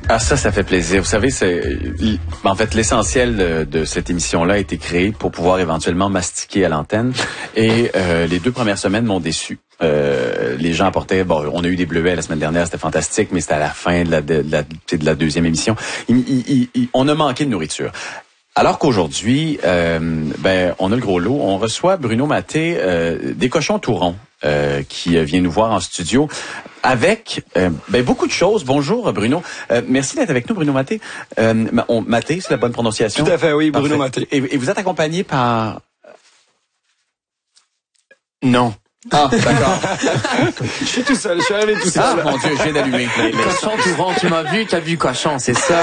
Ah, ça fait plaisir. Vous savez, en fait, l'essentiel de cette émission-là a été créé pour pouvoir éventuellement mastiquer à l'antenne. Et les 2 premières semaines m'ont déçu. Les gens apportaient, on a eu des bleuets la semaine dernière, c'était fantastique, mais c'était à la fin de la deuxième émission. On a manqué de nourriture. Alors qu'aujourd'hui, on a le gros lot. On reçoit Bruno Mathé des Cochons Tourons qui vient nous voir en studio avec beaucoup de choses. Bonjour Bruno. Merci d'être avec nous, Bruno Mathé. Mathé, c'est la bonne prononciation? Tout à fait, oui, Bruno Mathé. Et vous êtes accompagné par... Non. Ah, d'accord. Je suis tout seul, je suis arrivé tout seul. Ah, mon Dieu, je viens d'allumer. Cochon Tourons, tu m'as vu, t'as vu Cochon, c'est ça.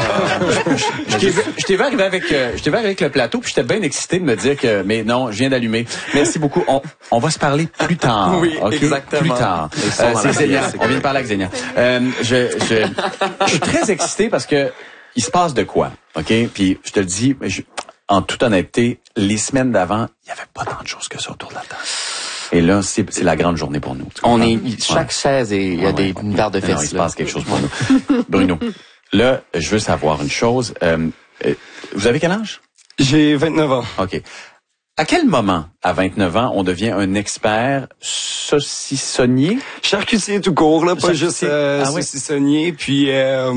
Je t'ai vu arriver avec le plateau, puis j'étais bien excité de me dire que, mais non, je viens d'allumer. Merci beaucoup. On va se parler plus tard. Oui, okay? exactement. Plus tard. C'est Xenia. On vient de parler avec Xenia. Je suis très excité parce que il se passe de quoi, ok? Puis je te le dis, en toute honnêteté, les semaines d'avant, il y avait pas tant de choses que ça autour de la table. Et là, c'est la grande journée pour nous. Chaque chaise et il y a une paire de fesses. Il se passe quelque chose pour nous. Bruno, là, je veux savoir une chose. Vous avez quel âge? J'ai 29 ans. OK. À quel moment, à 29 ans, on devient un expert saucissonnier? Charcutier tout court, là, pas juste oui. saucissonnier. Puis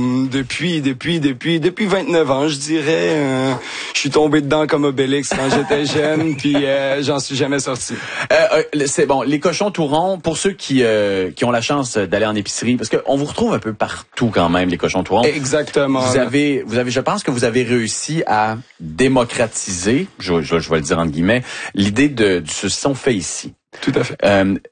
depuis 29 ans, je dirais, je suis tombé dedans comme Obélix quand j'étais jeune, puis j'en suis jamais sorti. C'est bon, les Cochons Tourons, pour ceux qui ont la chance d'aller en épicerie, parce qu'on vous retrouve un peu partout quand même, les Cochons Tourons. Exactement. Vous avez, je pense que vous avez réussi à démocratiser, je vais le dire entre guillemets, l'idée du saucisson fait ici. Tout à fait.